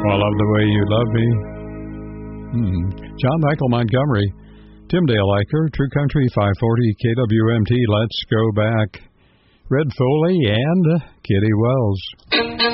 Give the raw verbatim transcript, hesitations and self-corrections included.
I love the way you love me. Hmm. John Michael Montgomery, Tim Dale Eicher, True Country five forty K W M T. Let's go back. Red Foley and Kitty Wells.